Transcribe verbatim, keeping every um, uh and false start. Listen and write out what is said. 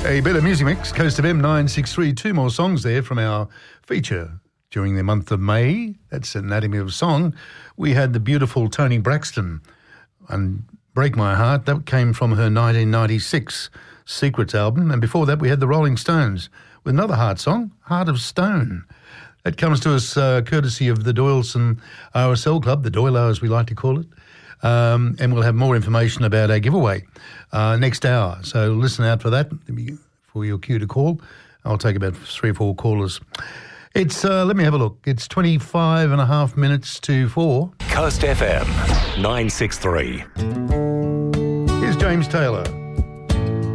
A bit of music mix, Coast F M nine six three. Two more songs there from our feature during the month of May. That's Anatomy of Song. We had the beautiful Toni Braxton and Break My Heart. That came from her nineteen ninety-six Secrets album. And before that, we had the Rolling Stones with another heart song, Heart of Stone. That comes to us uh, courtesy of the Doyleson R S L Club, the Doilo as we like to call it. Um, and we'll have more information about our giveaway uh, next hour. So listen out for that, for your cue to call. I'll take about three or four callers. It's, uh, let me have a look. It's twenty-five and a half minutes to four. Coast F M, nine six three. Here's James Taylor.